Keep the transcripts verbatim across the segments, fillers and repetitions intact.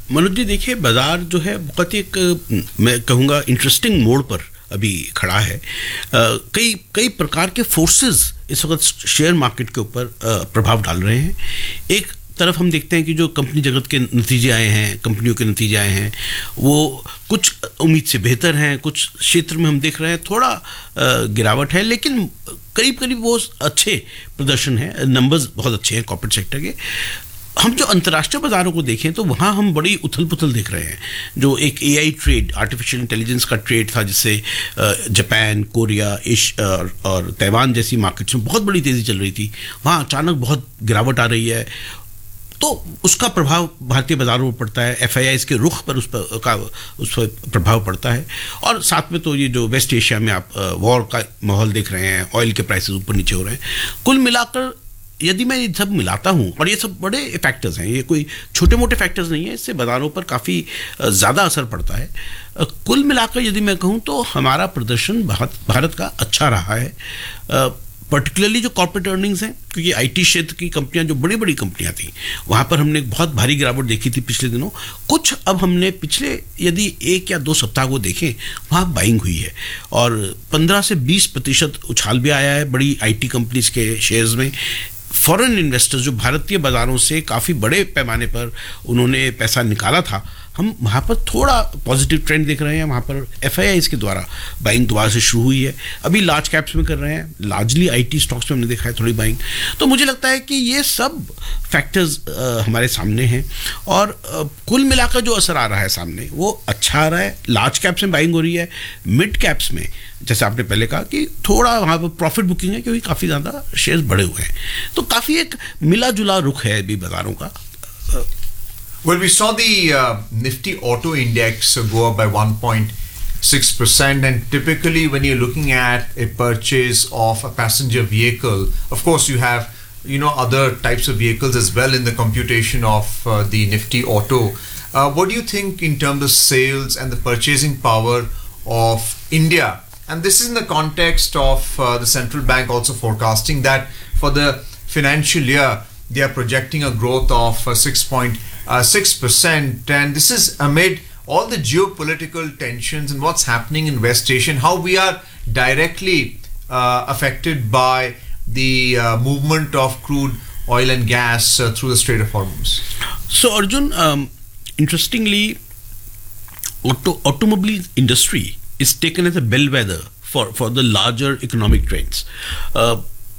मनोज जी देखिए, बाजार जो है बहुत एक, मैं कहूँगा, इंटरेस्टिंग मोड़ पर अभी खड़ा है. कई कई प्रकार के फोर्सेस इस वक्त शेयर मार्केट के ऊपर प्रभाव डाल रहे हैं. एक तरफ हम देखते हैं कि जो कंपनी जगत के नतीजे आए हैं, कंपनियों के नतीजे आए हैं, वो कुछ उम्मीद से बेहतर हैं. कुछ क्षेत्र में हम देख रहे हैं थोड़ा गिरावट है, लेकिन करीब करीब वो अच्छे प्रदर्शन है. नंबर्स बहुत अच्छे हैं कॉर्पोरेट सेक्टर के. हम जो अंतर्राष्ट्रीय बाज़ारों को देखें तो वहाँ हम बड़ी उथल पुथल देख रहे हैं. जो एक एआई ट्रेड, आर्टिफिशियल इंटेलिजेंस का ट्रेड था, जिससे जापान, कोरिया, एशिया और ताइवान जैसी मार्केट्स में बहुत बड़ी तेज़ी चल रही थी, वहाँ अचानक बहुत गिरावट आ रही है. तो उसका प्रभाव भारतीय बाज़ारों पर पड़ता है. एफ आई आई के रुख पर उस पर का उस पर प्रभाव पड़ता है. और साथ में तो ये जो वेस्ट एशिया में आप वॉर का माहौल देख रहे हैं, ऑयल के प्राइसेस ऊपर नीचे हो रहे हैं. कुल मिलाकर यदि मैं ये सब मिलाता हूँ, और ये सब बड़े फैक्टर्स हैं, ये कोई छोटे मोटे फैक्टर्स नहीं है, इससे बाज़ारों पर काफ़ी ज़्यादा असर पड़ता है. कुल मिलाकर यदि मैं कहूँ तो हमारा प्रदर्शन भारत भारत का अच्छा रहा है. पर्टिकुलरली जो कॉर्पोरेट अर्निंग्स हैं, क्योंकि आईटी क्षेत्र की कंपनियां, जो बड़ी बड़ी कंपनियां थी, वहाँ पर हमने बहुत भारी गिरावट देखी थी पिछले दिनों. कुछ अब हमने पिछले यदि एक या दो सप्ताह को देखें, वहाँ बाइंग हुई है और पंद्रह से बीस प्रतिशत उछाल भी आया है बड़ी आईटी कंपनीज के शेयर्स में. फॉरेन इन्वेस्टर्स जो भारतीय बाज़ारों से काफ़ी बड़े पैमाने पर उन्होंने पैसा निकाला था, हम वहाँ पर थोड़ा पॉजिटिव ट्रेंड देख रहे हैं. वहाँ पर एफ आई आईज़ के द्वारा बाइंग दोबारा से शुरू हुई है. अभी लार्ज कैप्स में कर रहे हैं, लार्जली आईटी स्टॉक्स में हमने देखा है थोड़ी बाइंग. तो मुझे लगता है कि ये सब फैक्टर्स हमारे सामने हैं और आ, कुल मिलाकर जो असर आ रहा है सामने, वो अच्छा आ रहा है. लार्ज कैप्स में बाइंग हो रही है. मिड कैप्स में, जैसे आपने पहले कहा, कि थोड़ा वहाँ पर प्रॉफिट बुकिंग है, क्योंकि काफ़ी ज़्यादा शेयर्स बढ़े हुए हैं. तो काफ़ी एक मिला जुला रुख है अभी बाज़ारों का. Well, we saw the uh, Nifty Auto Index uh, go up by one point six percent, and typically when you're looking at a purchase of a passenger vehicle, of course you have, you know, other types of vehicles as well in the computation of uh, the Nifty Auto. Uh, what do you think in terms of sales and the purchasing power of India? And this is in the context of uh, the central bank also forecasting that for the financial year they are projecting a growth of uh, six point six percent, and this is amid all the geopolitical tensions and what's happening in West Asia, and how we are directly uh, affected by the uh, movement of crude oil and gas uh, through the Strait of Hormuz. So Arjun, um, interestingly, auto automobile industry is taken as a bellwether for for the larger economic trends. Uh,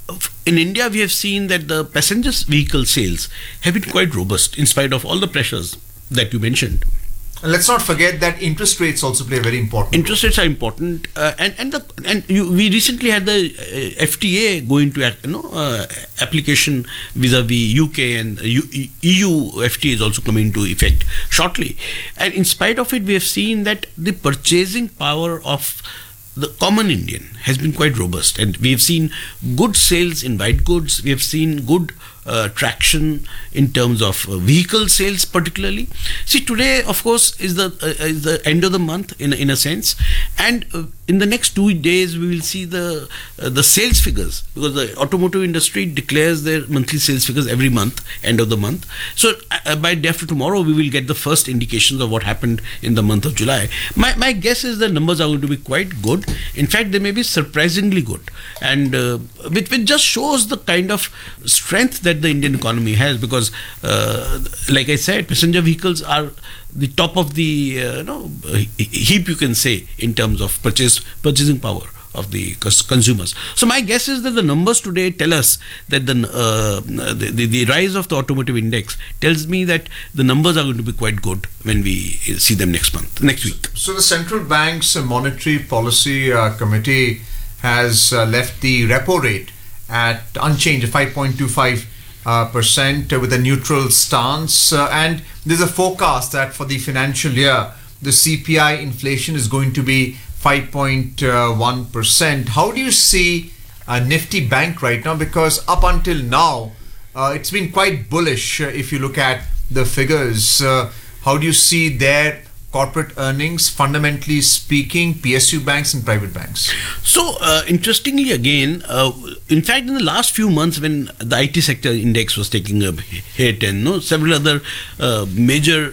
In India, we have seen that the passenger vehicle sales have been quite robust in spite of all the pressures that you mentioned. And let's not forget that interest rates also play a very important interest role. rates are important, uh, and and the and you, we recently had the uh, F T A going to act, you know, uh, application vis-a-vis U K, and U, E U F T A is also coming into effect shortly. And in spite of it, we have seen that the purchasing power of the common Indian has been quite robust, and we have seen good sales in white goods. We have seen good uh, traction in terms of uh, vehicle sales, particularly. See, today, of course, is the uh, is the end of the month in in a sense, and uh, in the next two days we will see the uh, the sales figures, because the automotive industry declares their monthly sales figures every month, end of the month. So uh, by day after tomorrow, we will get the first indications of what happened in the month of July. My my guess is the numbers are going to be quite good. In fact, they may be surprisingly good, and uh, which, which just shows the kind of strength that the Indian economy has, because uh, like I said, passenger vehicles are the top of the uh, you know heap, you can say, in terms of purchase purchasing power of the consumers. So my guess is that the numbers today tell us that the, uh, the, the the rise of the automotive index tells me that the numbers are going to be quite good when we see them next month, next week. So the central bank's uh, monetary policy uh, committee has uh, left the repo rate at unchanged, five point two five uh, percent uh, with a neutral stance, uh, and there's a forecast that for the financial year the C P I inflation is going to be five point one percent. How do you see uh, Nifty Bank right now? Because up until now, uh, it's been quite bullish uh, if you look at the figures. Uh, how do you see their corporate earnings, fundamentally speaking, P S U banks and private banks? So, uh, interestingly again, uh, in fact, in the last few months when the I T sector index was taking a hit, and no, several other uh, major